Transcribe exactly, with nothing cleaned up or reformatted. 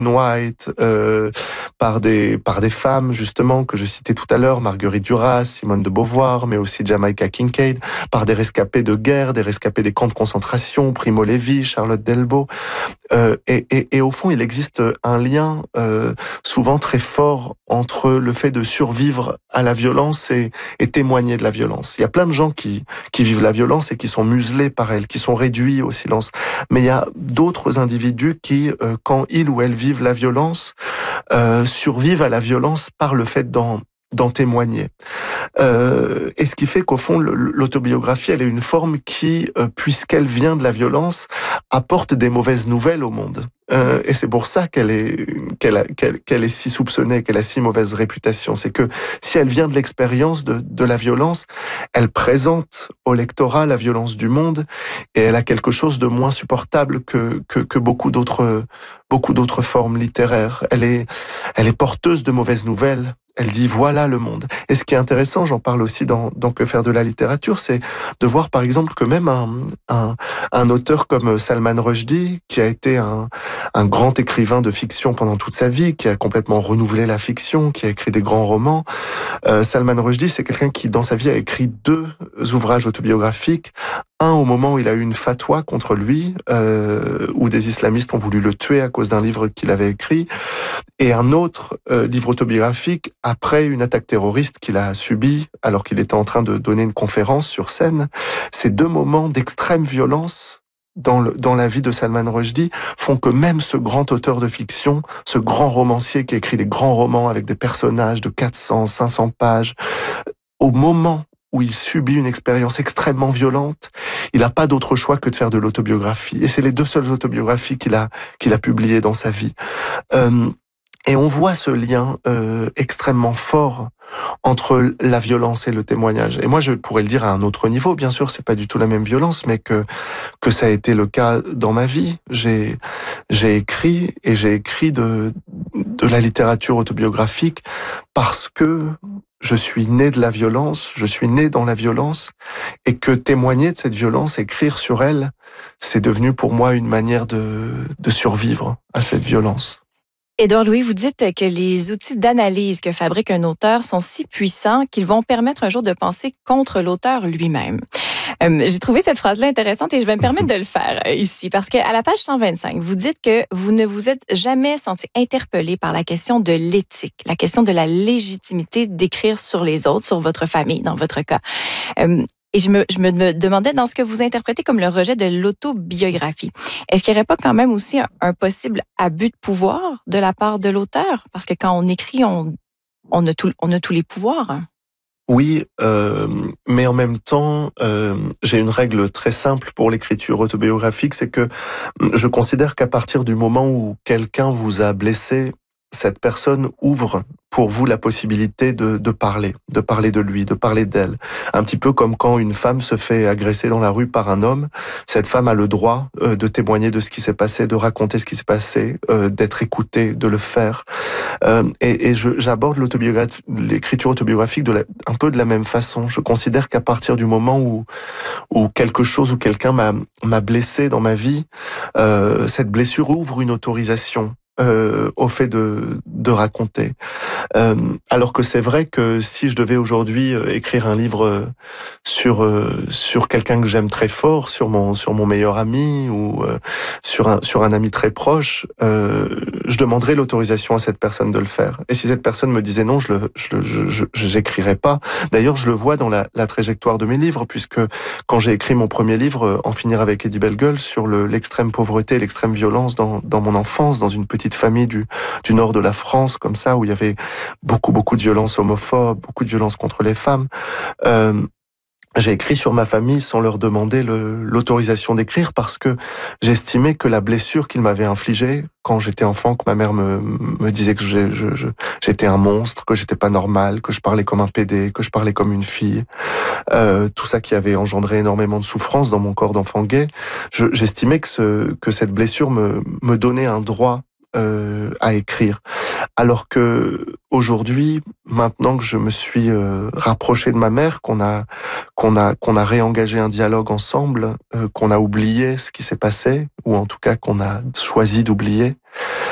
White, euh, par des par des femmes justement que je citais tout à l'heure, Marguerite Duras, Simone de Beauvoir, mais aussi Jamaica Kincaid, par des rescapés de guerre, des rescapés des camps de concentration, Primo Levi, Charlotte Delbo. Euh, et, et, et au fond, il existe un lien euh, souvent très fort entre le fait de survivre à la violence et, et témoigner de la violence. Il y a plein de gens qui qui vivent la violence et qui sont muselés par elle, qui sont réduits au silence. Mais il y a d'autres individus qui, euh, quand ils ou elles vivent la violence, euh, survivent à la violence par le fait d'en d'en témoigner. Euh, et ce qui fait qu'au fond, l'autobiographie, elle est une forme qui, euh, puisqu'elle vient de la violence, apporte des mauvaises nouvelles au monde. Euh, et c'est pour ça qu'elle est, qu'elle, a, qu'elle, qu'elle est si soupçonnée, qu'elle a si mauvaise réputation. C'est que si elle vient de l'expérience de, de la violence, elle présente au lectorat la violence du monde et elle a quelque chose de moins supportable que, que, que beaucoup d'autres, beaucoup d'autres formes littéraires. Elle est, elle est porteuse de mauvaises nouvelles. Elle dit voilà le monde. Et ce qui est intéressant, j'en parle aussi dans, dans Que faire de la littérature, c'est de voir par exemple que même un, un, un auteur comme Salman Rushdie, qui a été un, un grand écrivain de fiction pendant toute sa vie, qui a complètement renouvelé la fiction, qui a écrit des grands romans, euh, Salman Rushdie, c'est quelqu'un qui dans sa vie a écrit deux ouvrages autobiographiques. Un au moment où il a eu une fatwa contre lui, euh, où des islamistes ont voulu le tuer à cause d'un livre qu'il avait écrit, et un autre euh, livre autobiographique après une attaque terroriste qu'il a subie alors qu'il était en train de donner une conférence sur scène. Ces deux moments d'extrême violence dans, le, dans la vie de Salman Rushdie font que même ce grand auteur de fiction, ce grand romancier qui écrit des grands romans avec des personnages de quatre cents, cinq cents pages, au moment où il subit une expérience extrêmement violente, il n'a pas d'autre choix que de faire de l'autobiographie. Et c'est les deux seules autobiographies qu'il a, qu'il a publiées dans sa vie. Euh, et on voit ce lien euh, extrêmement fort entre la violence et le témoignage. Et moi, je pourrais le dire à un autre niveau, bien sûr, c'est pas du tout la même violence, mais que que ça a été le cas dans ma vie. J'ai j'ai écrit et j'ai écrit de de la littérature autobiographique parce que je suis né de la violence, je suis né dans la violence, et que témoigner de cette violence, écrire sur elle, c'est devenu pour moi une manière de de survivre à cette violence. Édouard Louis, vous dites que les outils d'analyse que fabrique un auteur sont si puissants qu'ils vont permettre un jour de penser contre l'auteur lui-même. Euh, j'ai trouvé cette phrase-là intéressante et je vais me permettre de le faire ici parce qu'à la page cent vingt-cinq, vous dites que vous ne vous êtes jamais senti interpellé par la question de l'éthique, la question de la légitimité d'écrire sur les autres, sur votre famille, dans votre cas. Euh, Et je me, je me demandais, dans ce que vous interprétez comme le rejet de l'autobiographie, est-ce qu'il n'y aurait pas quand même aussi un, un possible abus de pouvoir de la part de l'auteur? Parce que quand on écrit, on, on, a, tout, on a tous les pouvoirs. Oui, euh, mais en même temps, euh, j'ai une règle très simple pour l'écriture autobiographique, c'est que je considère qu'à partir du moment où quelqu'un vous a blessé, cette personne ouvre pour vous la possibilité de, de parler, de parler de lui, de parler d'elle. Un petit peu comme quand une femme se fait agresser dans la rue par un homme, cette femme a le droit euh, de témoigner de ce qui s'est passé, de raconter ce qui s'est passé, euh, d'être écoutée, de le faire. Euh, et, et je, j'aborde l'autobiographie, l'écriture autobiographique de la, un peu de la même façon. Je considère qu'à partir du moment où, où quelque chose ou quelqu'un m'a, m'a blessé dans ma vie, euh, cette blessure ouvre une autorisation Euh, au fait de, de raconter. Euh, alors que c'est vrai que si je devais aujourd'hui euh, écrire un livre euh, sur euh, sur quelqu'un que j'aime très fort, sur mon sur mon meilleur ami ou euh, sur un sur un ami très proche, euh, je demanderais l'autorisation à cette personne de le faire. Et si cette personne me disait non, je le je je, je j'écrirais pas. D'ailleurs, je le vois dans la, la trajectoire de mes livres, puisque quand j'ai écrit mon premier livre, En finir avec Eddie Bellegueule, sur le, l'extrême pauvreté, l'extrême violence dans dans mon enfance, dans une petite famille du, du nord de la France, comme ça, où il y avait beaucoup, beaucoup de violences homophobes, beaucoup de violences contre les femmes. Euh, j'ai écrit sur ma famille sans leur demander le, l'autorisation d'écrire parce que j'estimais que la blessure qu'ils m'avaient infligée quand j'étais enfant, que ma mère me, me disait que je, je, je, j'étais un monstre, que j'étais pas normal, que je parlais comme un pédé, que je parlais comme une fille, euh, tout ça qui avait engendré énormément de souffrance dans mon corps d'enfant gay, je, j'estimais que, ce, que cette blessure me, me donnait un droit Euh, à écrire. Alors que aujourd'hui, maintenant que je me suis euh, rapproché de ma mère, qu'on a qu'on a qu'on a réengagé un dialogue ensemble, euh, qu'on a oublié ce qui s'est passé, ou en tout cas qu'on a choisi d'oublier,